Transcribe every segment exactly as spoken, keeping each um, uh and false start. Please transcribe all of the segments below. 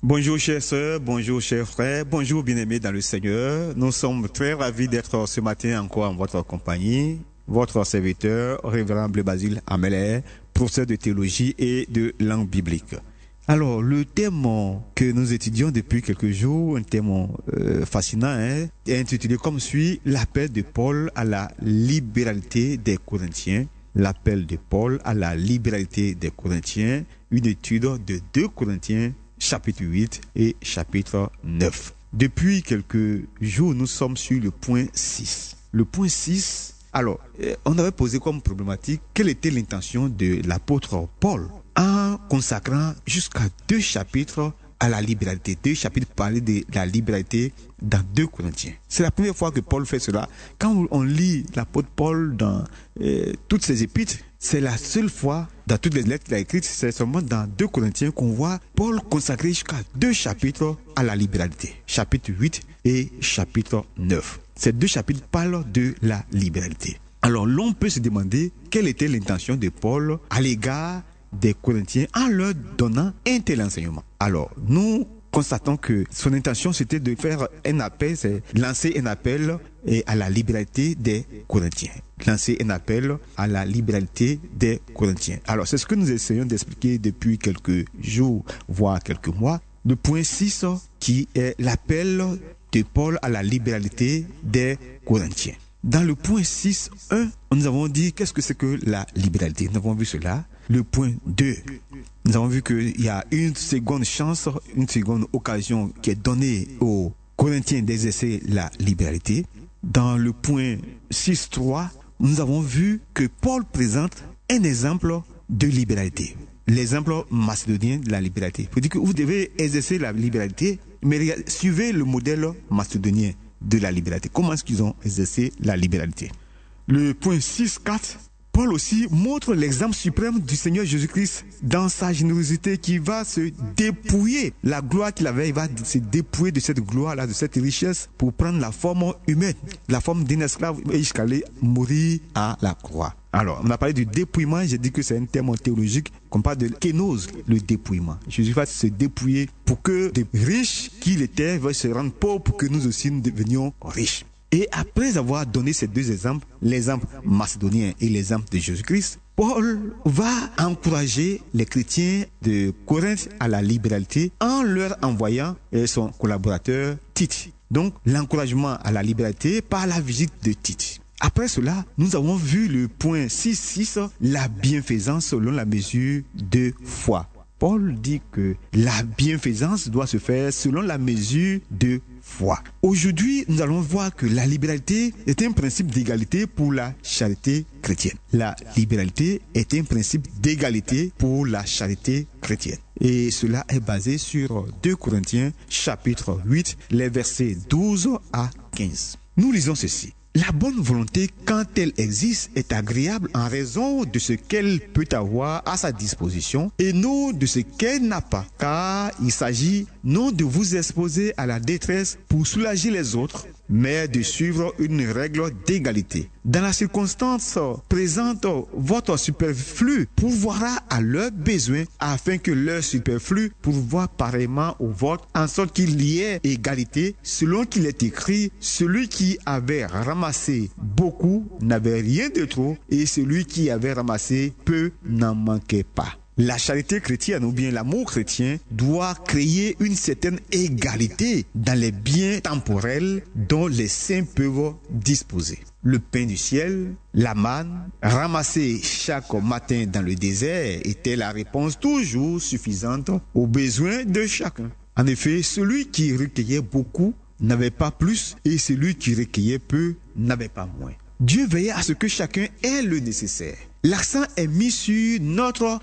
Bonjour chères sœurs, bonjour chers frères, bonjour bien-aimés dans le Seigneur. Nous sommes très ravis d'être ce matin encore en votre compagnie. Votre serviteur, révérend Bleu Basile Ameler, professeur de théologie et de langue biblique. Alors, le thème que nous étudions depuis quelques jours, un thème euh, fascinant, hein, est intitulé comme suit, l'appel de Paul à la libéralité des Corinthiens. L'appel de Paul à la libéralité des Corinthiens, une étude de deux Corinthiens, chapitre huit et chapitre neuf. Depuis quelques jours, nous sommes sur le point six. Le point six, alors, on avait posé comme problématique quelle était l'intention de l'apôtre Paul en consacrant jusqu'à deux chapitres à la libéralité. Deux chapitres parlaient de la libéralité dans deux Corinthiens. C'est la première fois que Paul fait cela. Quand on lit l'apôtre Paul dans euh, toutes ses épîtres, c'est la seule fois dans toutes les lettres qu'il a écrites, c'est seulement dans deux Corinthiens qu'on voit Paul consacrer jusqu'à deux chapitres à la libéralité. Chapitre huit et chapitre neuf. Ces deux chapitres parlent de la libéralité. Alors l'on peut se demander quelle était l'intention de Paul à l'égard des Corinthiens en leur donnant un tel enseignement. Alors, nous constatons que son intention, c'était de faire un appel, c'est lancer un appel à la libéralité des Corinthiens. Lancer un appel à la libéralité des Corinthiens. Alors, c'est ce que nous essayons d'expliquer depuis quelques jours, voire quelques mois. Le point six, qui est l'appel de Paul à la libéralité des Corinthiens. Dans le point six, un, nous avons dit qu'est-ce que c'est que la libéralité. Nous avons vu cela. Le point deux, nous avons vu qu'il y a une seconde chance, une seconde occasion qui est donnée aux Corinthiens d'exercer la libéralité. Dans le point six trois, nous avons vu que Paul présente un exemple de libéralité. L'exemple macédonien de la libéralité. Il faut dire que vous devez exercer la libéralité, mais regardez, suivez le modèle macédonien de la libéralité. Comment est-ce qu'ils ont exercé la libéralité? Le point six quatre, Paul aussi montre l'exemple suprême du Seigneur Jésus-Christ dans sa générosité qui va se dépouiller. La gloire qu'il avait, il va se dépouiller de cette gloire-là, de cette richesse pour prendre la forme humaine, la forme d'un esclave et jusqu'à aller mourir à la croix. Alors, on a parlé du dépouillement, j'ai dit que c'est un terme théologique, qu'on parle de kénose, le dépouillement. Jésus va se dépouiller pour que les riches qu'il était veuillent se rendre pauvres pour que nous aussi nous devenions riches. Et après avoir donné ces deux exemples, l'exemple macédonien et l'exemple de Jésus-Christ, Paul va encourager les chrétiens de Corinthe à la libéralité en leur envoyant son collaborateur Tite. Donc, l'encouragement à la libéralité par la visite de Tite. Après cela, nous avons vu le point six six, la bienfaisance selon la mesure de foi. Paul dit que la bienfaisance doit se faire selon la mesure de foi. Aujourd'hui, nous allons voir que la libéralité est un principe d'égalité pour la charité chrétienne. La libéralité est un principe d'égalité pour la charité chrétienne. Et cela est basé sur deux Corinthiens chapitre huit, les versets douze à quinze. Nous lisons ceci. La bonne volonté, quand elle existe, est agréable en raison de ce qu'elle peut avoir à sa disposition et non de ce qu'elle n'a pas. Car il s'agit non de vous exposer à la détresse pour soulager les autres, mais de suivre une règle d'égalité. Dans la circonstance présente, votre superflu pourvoira à leurs besoins afin que leur superflu pourvoie pareillement au vôtre, en sorte qu'il y ait égalité, selon qu'il est écrit, celui qui avait ramassé beaucoup n'avait rien de trop, et celui qui avait ramassé peu n'en manquait pas. La charité chrétienne ou bien l'amour chrétien doit créer une certaine égalité dans les biens temporels dont les saints peuvent disposer. Le pain du ciel, la manne, ramassée chaque matin dans le désert, était la réponse toujours suffisante aux besoins de chacun. En effet, celui qui recueillait beaucoup n'avait pas plus et celui qui recueillait peu n'avait pas moins. Dieu veillait à ce que chacun ait le nécessaire. L'accent est mis sur notre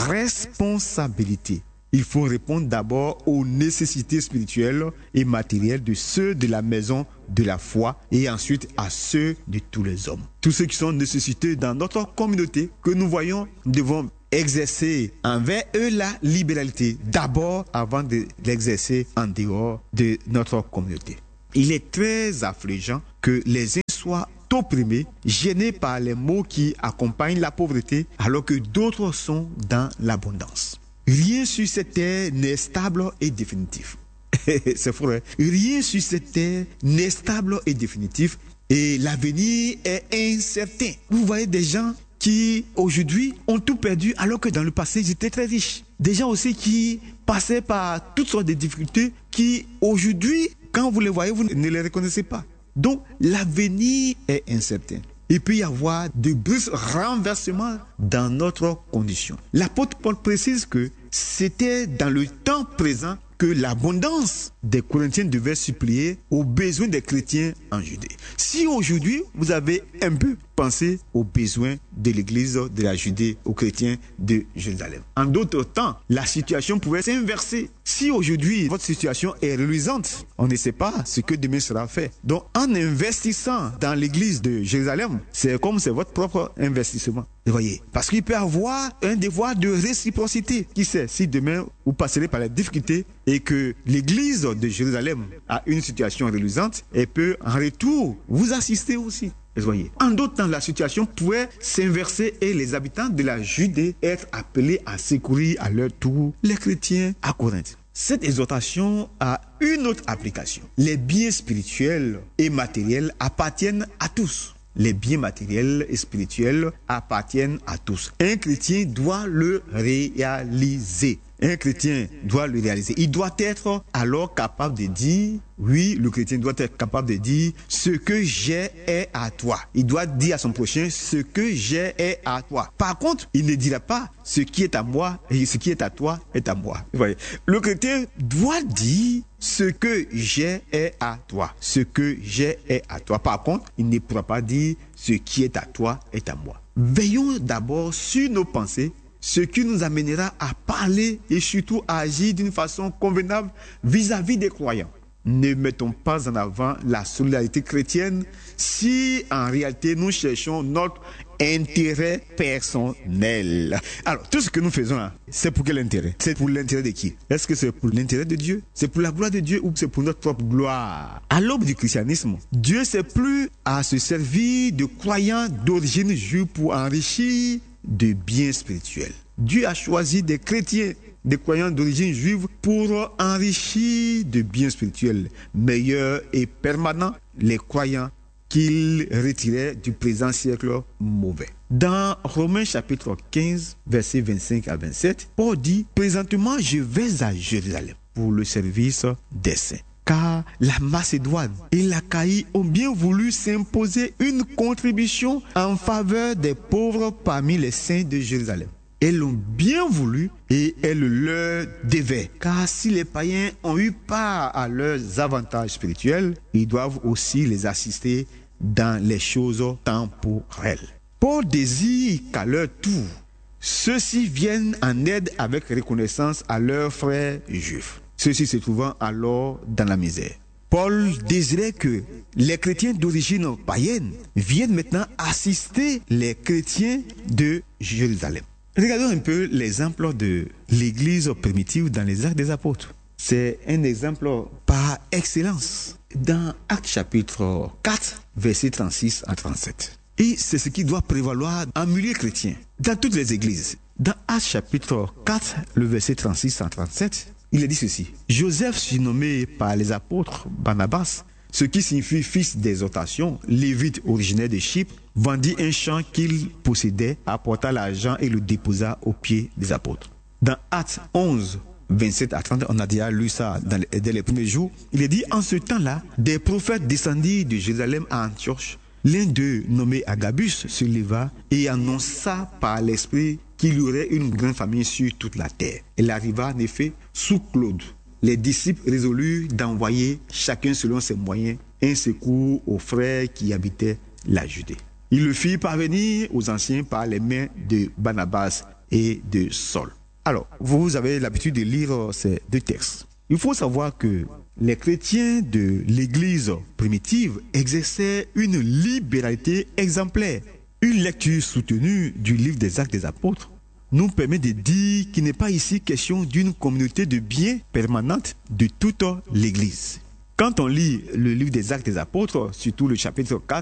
responsabilité. Il faut répondre d'abord aux nécessités spirituelles et matérielles de ceux de la maison de la foi et ensuite à ceux de tous les hommes. Tous ceux qui sont nécessités dans notre communauté que nous voyons, nous devons exercer envers eux la libéralité d'abord avant de l'exercer en dehors de notre communauté. Il est très affligeant que les uns soient opprimés, gênés par les maux qui accompagnent la pauvreté, alors que d'autres sont dans l'abondance. Rien sur cette terre n'est stable et définitif. C'est vrai. Rien sur cette terre n'est stable et définitif. Et l'avenir est incertain. Vous voyez des gens qui, aujourd'hui, ont tout perdu alors que dans le passé, ils étaient très riches. Des gens aussi qui passaient par toutes sortes de difficultés qui, aujourd'hui, quand vous les voyez, vous ne les reconnaissez pas. Donc, l'avenir est incertain. Il peut y avoir de brusques renversements dans notre condition. L'apôtre Paul précise que c'était dans le temps présent que l'abondance des Corinthiens devait supplier aux besoins des chrétiens en Judée. Si aujourd'hui, vous avez un peu pensé aux besoins de l'église de la Judée, aux chrétiens de Jérusalem. En d'autres temps, la situation pouvait s'inverser. Si aujourd'hui, votre situation est reluisante, on ne sait pas ce que demain sera fait. Donc, en investissant dans l'église de Jérusalem, c'est comme c'est votre propre investissement. Vous voyez, parce qu'il peut y avoir un devoir de réciprocité. Qui sait, si demain vous passerez par la difficulté et que l'église de Jérusalem a une situation reluisante, elle peut en retour vous assister aussi. Vous voyez, en d'autres temps, la situation pouvait s'inverser et les habitants de la Judée être appelés à secourir à leur tour les chrétiens à Corinthe. Cette exhortation a une autre application. Les biens spirituels et matériels appartiennent à tous. Les biens matériels et spirituels appartiennent à tous. Un chrétien doit le réaliser. Un chrétien doit le réaliser. Il doit être alors capable de dire, oui, le chrétien doit être capable de dire, ce que j'ai est à toi. Il doit dire à son prochain, ce que j'ai est à toi. Par contre, il ne dira pas, ce qui est à moi et ce qui est à toi est à moi. Vous voyez, le chrétien doit dire, ce que j'ai est à toi. Ce que j'ai est à toi. Par contre, il ne pourra pas dire, ce qui est à toi est à moi. Veillons d'abord sur nos pensées, ce qui nous amènera à parler et surtout à agir d'une façon convenable vis-à-vis des croyants. Ne mettons pas en avant la solidarité chrétienne si en réalité nous cherchons notre intérêt personnel. Alors, tout ce que nous faisons là, c'est pour quel intérêt? C'est pour l'intérêt de qui? Est-ce que c'est pour l'intérêt de Dieu? C'est pour la gloire de Dieu ou c'est pour notre propre gloire? À l'aube du christianisme, Dieu s'est plu à se servir de croyants d'origine juive pour enrichir de biens spirituels. Dieu a choisi des chrétiens, des croyants d'origine juive pour enrichir de biens spirituels meilleurs et permanents les croyants qu'il retirait du présent siècle mauvais. Dans Romains chapitre quinze, versets vingt-cinq à vingt-sept, Paul dit « Présentement, je vais à Jérusalem pour le service des saints. Car la Macédoine et l'Achaïe ont bien voulu s'imposer une contribution en faveur des pauvres parmi les saints de Jérusalem. Elles l'ont bien voulu et elles leur devaient. Car si les païens ont eu part à leurs avantages spirituels, ils doivent aussi les assister dans les choses temporelles. Paul désire qu'à leur tour, ceux-ci viennent en aide avec reconnaissance à leurs frères juifs, ceux-ci se trouvant alors dans la misère. Paul désirait que les chrétiens d'origine païenne viennent maintenant assister les chrétiens de Jérusalem. Regardons un peu l'exemple de l'église primitive dans les Actes des Apôtres. C'est un exemple par excellence. Dans Actes chapitre quatre, versets trente-six à trente-sept. Et c'est ce qui doit prévaloir en milieu chrétien, dans toutes les églises. Dans Actes chapitre quatre, le verset trente-six à trente-sept, il est dit ceci. Joseph, surnommé par les apôtres Barnabas, ce qui signifie fils d'exhortation, lévite originaire de Chypre, vendit un champ qu'il possédait, apporta l'argent et le déposa aux pieds des apôtres. Dans Actes onze, vingt-sept à trente, on a déjà lu ça dans les, dès les premiers jours. Il est dit, en ce temps-là, des prophètes descendirent de Jérusalem à Antioche. L'un d'eux, nommé Agabus, se leva et annonça par l'esprit qu'il y aurait une grande famine sur toute la terre. Elle arriva en effet sous Claude. Les disciples résolurent d'envoyer, chacun selon ses moyens, un secours aux frères qui habitaient la Judée. Ils le firent parvenir aux anciens par les mains de Barnabas et de Saul. Alors, vous avez l'habitude de lire ces deux textes. Il faut savoir que les chrétiens de l'église primitive exerçaient une libéralité exemplaire. Une lecture soutenue du livre des Actes des Apôtres nous permet de dire qu'il n'est pas ici question d'une communauté de biens permanente de toute l'église. Quand on lit le livre des Actes des Apôtres, surtout le chapitre quatre,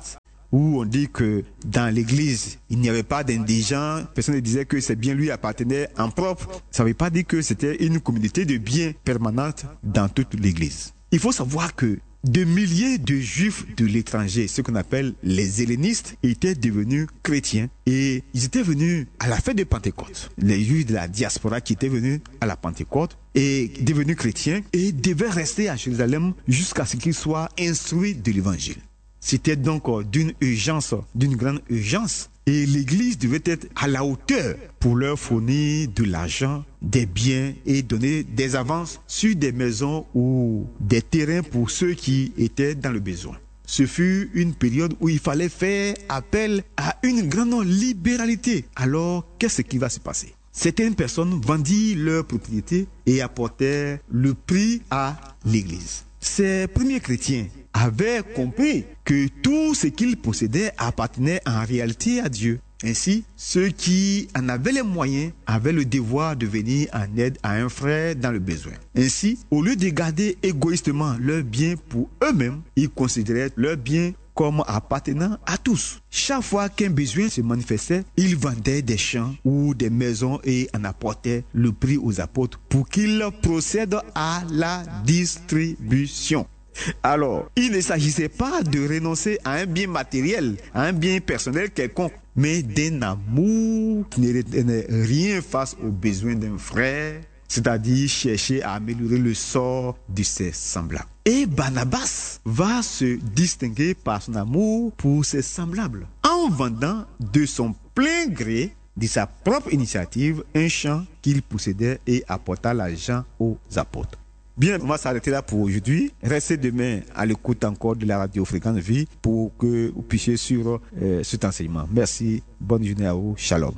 où on dit que dans l'église, il n'y avait pas d'indigents, personne ne disait que ces biens lui appartenaient en propre. Ça ne veut pas dire que c'était une communauté de biens permanente dans toute l'église. Il faut savoir que des milliers de juifs de l'étranger, ce qu'on appelle les hellénistes, étaient devenus chrétiens et ils étaient venus à la fête de Pentecôte. Les juifs de la diaspora qui étaient venus à la Pentecôte et devenus chrétiens et devaient rester à Jérusalem jusqu'à ce qu'ils soient instruits de l'évangile. C'était donc d'une urgence, d'une grande urgence. Et l'église devait être à la hauteur pour leur fournir de l'argent, des biens et donner des avances sur des maisons ou des terrains pour ceux qui étaient dans le besoin. Ce fut une période où il fallait faire appel à une grande libéralité. Alors, qu'est-ce qui va se passer? Certaines personnes vendirent leurs propriétés et apportèrent le prix à l'église. Ces premiers chrétiens avaient compris que tout ce qu'ils possédaient appartenait en réalité à Dieu. Ainsi, ceux qui en avaient les moyens avaient le devoir de venir en aide à un frère dans le besoin. Ainsi, au lieu de garder égoïstement leurs biens pour eux-mêmes, ils considéraient leurs biens comme appartenant à tous. Chaque fois qu'un besoin se manifestait, ils vendaient des champs ou des maisons et en apportaient le prix aux apôtres pour qu'ils procèdent à la distribution. Alors, il ne s'agissait pas de renoncer à un bien matériel, à un bien personnel quelconque, mais d'un amour qui ne retenait rien face aux besoins d'un frère, c'est-à-dire chercher à améliorer le sort de ses semblables. Et Barnabas va se distinguer par son amour pour ses semblables, en vendant de son plein gré, de sa propre initiative, un champ qu'il possédait et apporta l'argent aux apôtres. Bien, on va s'arrêter là pour aujourd'hui. Restez demain à l'écoute encore de la radio Fréquence Vie pour que vous puissiez suivre euh, cet enseignement. Merci, bonne journée à vous, shalom.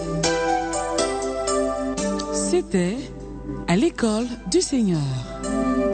C'était à l'école du Seigneur.